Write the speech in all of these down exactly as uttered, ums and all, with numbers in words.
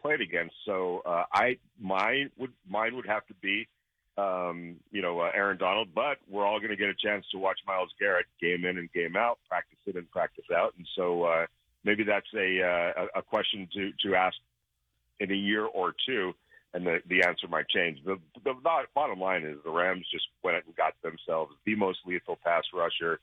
played against. So uh, I mine would mine would have to be um, you know uh, Aaron Donald, but we're all going to get a chance to watch Myles Garrett game in and game out, practice in and practice out, and so uh, maybe that's a uh, a question to to ask in a year or two, and the the answer might change. The the bottom line is the Rams just went and got themselves the most lethal pass rusher.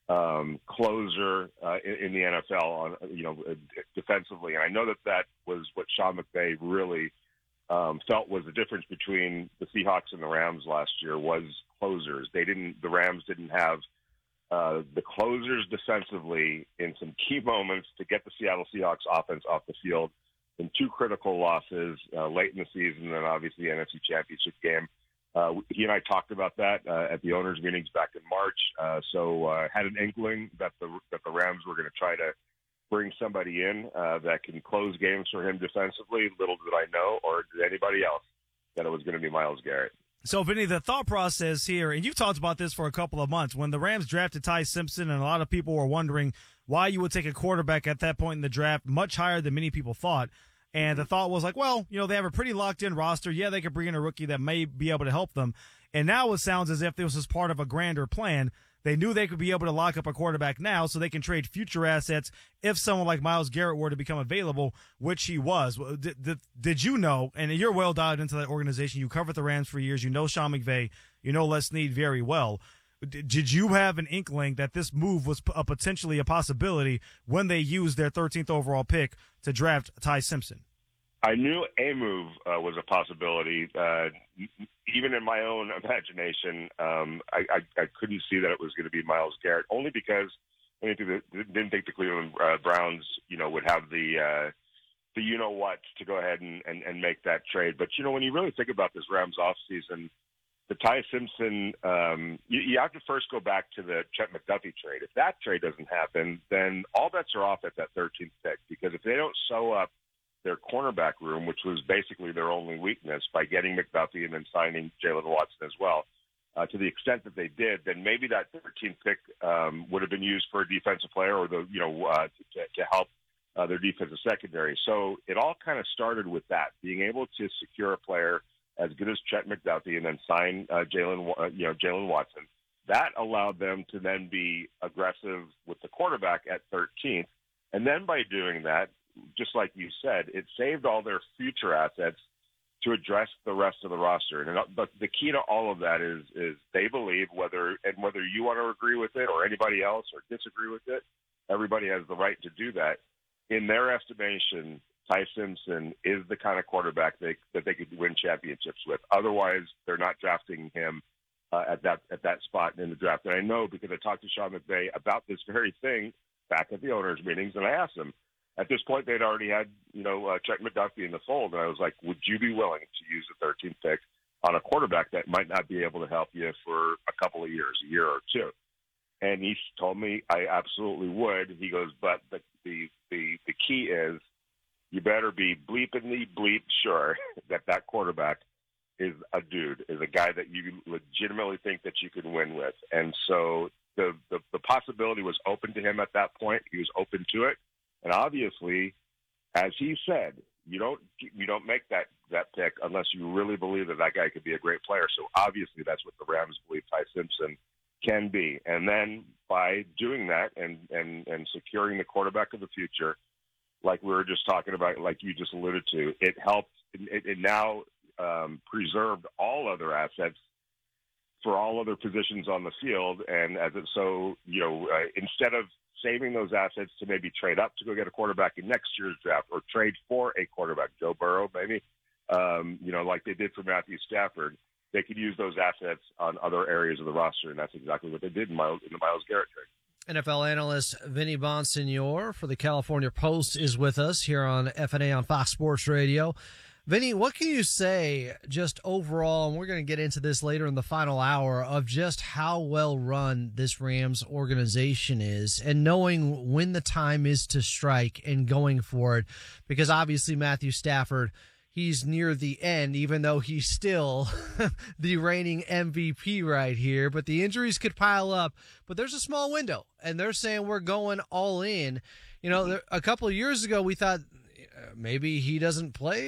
Um, closer uh, in, in the N F L on you know defensively, and I know that that was what Sean McVay really um, felt was the difference between the Seahawks and the Rams last year was closers. They didn't, the Rams didn't have uh, the closers defensively in some key moments to get the Seattle Seahawks offense off the field in two critical losses uh, late in the season, and obviously the N F C Championship game. Uh, he and I talked about that uh, at the owners' meetings back in March. Uh, so uh, had an inkling that the that the Rams were going to try to bring somebody in uh, that can close games for him defensively. Little did I know, or did anybody else, that it was going to be Myles Garrett. So, Vinny, the thought process here, and you've talked about this for a couple of months, when the Rams drafted Ty Simpson, and a lot of people were wondering why you would take a quarterback at that point in the draft much higher than many people thought. And the thought was like, well, you know, they have a pretty locked-in roster. Yeah, they could bring in a rookie that may be able to help them. And now it sounds as if this was part of a grander plan. They knew they could be able to lock up a quarterback now so they can trade future assets if someone like Myles Garrett were to become available, which he was. Did, did, did you know, and you're well dialed into that organization, you covered the Rams for years, you know Sean McVay, you know Les Snead very well. Did you have an inkling that this move was a potentially a possibility when they used their thirteenth overall pick to draft Ty Simpson? I knew a move uh, was a possibility. Uh, even in my own imagination, um, I, I, I couldn't see that it was going to be Myles Garrett, only because I didn't think the Cleveland uh, Browns, you know, would have the uh, the you know what to go ahead and, and, and make that trade. But you know, when you really think about this Rams offseason, the Ty Simpson, um, you, you have to first go back to the Chet McDuffie trade. If that trade doesn't happen, then all bets are off at that thirteenth pick, because if they don't sew up their cornerback room, which was basically their only weakness, by getting McDuffie and then signing Jalen Watson as well, uh, to the extent that they did, then maybe that thirteenth pick um, would have been used for a defensive player, or the you know uh, to, to help uh, their defensive secondary. So it all kind of started with that, being able to secure a player as good as Chet McDuffie and then sign uh, Jalen uh, you know Jalen Watson. That allowed them to then be aggressive with the quarterback at thirteenth, and then by doing that, just like you said, it saved all their future assets to address the rest of the roster. And but the key to all of that is is they believe, whether and whether you want to agree with it or anybody else or disagree with it, everybody has the right to do that. In their estimation, Ty Simpson is the kind of quarterback they, that they could win championships with. Otherwise, they're not drafting him uh, at that at that spot in the draft. And I know because I talked to Sean McVay about this very thing back at the owners' meetings, and I asked him. At this point, they'd already had, you know, uh, Chet McDuffie in the fold, and I was like, would you be willing to use the thirteenth pick on a quarterback that might not be able to help you for a couple of years, a year or two? And he told me I absolutely would. He goes, but the the the, the key is you better be bleepingly bleep sure that that quarterback is a dude, is a guy that you legitimately think that you can win with. And so the, the, the possibility was open to him at that point. He was open to it. And obviously, as he said, you don't you don't make that, that pick unless you really believe that that guy could be a great player. So obviously, that's what the Rams believe Ty Simpson can be. And then by doing that and, and, and securing the quarterback of the future, like we were just talking about, like you just alluded to, it helped. It, it now um, preserved all other assets for all other positions on the field. And as it, so, you know, uh, instead of saving those assets to maybe trade up to go get a quarterback in next year's draft or trade for a quarterback, Joe Burrow, maybe, um, you know, like they did for Matthew Stafford, they could use those assets on other areas of the roster, and that's exactly what they did in, Myles, in the Myles Garrett trade. N F L analyst Vinny Bonsignore for the California Post is with us here on F N A on Fox Sports Radio. Vinny, what can you say just overall, and we're going to get into this later in the final hour, of just how well run this Rams organization is and knowing when the time is to strike and going for it? Because obviously Matthew Stafford, he's near the end, even though he's still the reigning M V P right here. But the injuries could pile up. But there's a small window, and they're saying we're going all in. You know, a couple of years ago we thought maybe he doesn't play